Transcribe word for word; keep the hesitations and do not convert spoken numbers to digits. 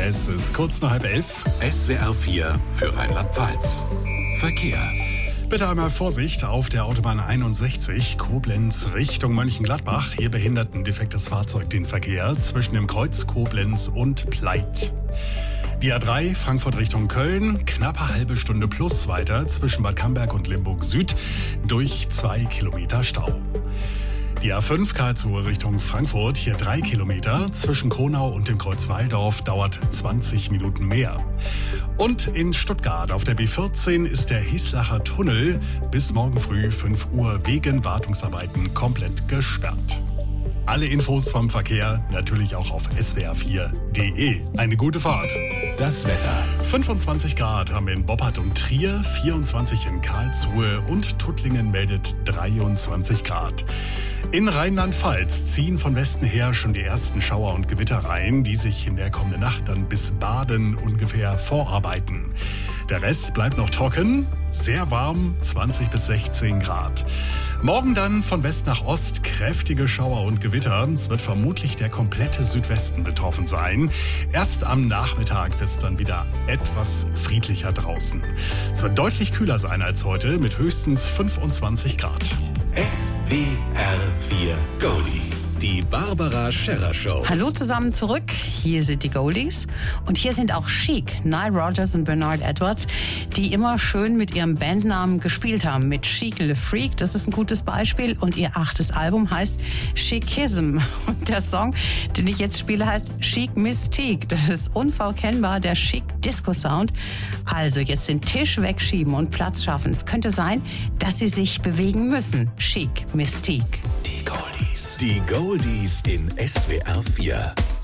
Es ist kurz nach halb elf. S W R vier für Rheinland-Pfalz. Verkehr. Bitte einmal Vorsicht auf der Autobahn einundsechzig, Koblenz Richtung Mönchengladbach. Hier behindert ein defektes Fahrzeug den Verkehr zwischen dem Kreuz Koblenz und Pleit. Die A drei Frankfurt Richtung Köln, knappe halbe Stunde plus weiter zwischen Bad Camberg und Limburg Süd durch zwei Kilometer Stau. Die A fünf Karlsruhe Richtung Frankfurt, hier drei Kilometer. Zwischen Kronau und dem Kreuz Walldorf dauert zwanzig Minuten mehr. Und in Stuttgart auf der B vierzehn ist der Hieslacher Tunnel bis morgen früh fünf Uhr wegen Wartungsarbeiten komplett gesperrt. Alle Infos vom Verkehr natürlich auch auf S W R vier punkt de. Eine gute Fahrt. Das Wetter. fünfundzwanzig Grad haben wir in Boppard und Trier, vierundzwanzig in Karlsruhe und Tuttlingen meldet dreiundzwanzig Grad. In Rheinland-Pfalz ziehen von Westen her schon die ersten Schauer und Gewitter rein, die sich in der kommenden Nacht dann bis Baden ungefähr vorarbeiten. Der Rest bleibt noch trocken, sehr warm, zwanzig bis sechzehn Grad. Morgen dann von West nach Ost kräftige Schauer und Gewitter. Es wird vermutlich der komplette Südwesten betroffen sein. Erst am Nachmittag wird es dann wieder etwas friedlicher draußen. Es wird deutlich kühler sein als heute mit höchstens fünfundzwanzig Grad. S W R vier Goldies. Die Barbara Scherrer Show. Hallo zusammen zurück. Hier sind die Goldies. Und hier sind auch Chic, Nile Rodgers und Bernard Edwards, die immer schön mit ihrem Bandnamen gespielt haben. Mit Chic Le Freak, das ist ein gutes Beispiel. Und ihr achtes Album heißt Chicism. Und der Song, den ich jetzt spiele, heißt Chic Mystique. Das ist unverkennbar der Chic Disco Sound. Also jetzt den Tisch wegschieben und Platz schaffen. Es könnte sein, dass sie sich bewegen müssen. Chic Mystique. Die Goldies. Die Goldies in S W R vier.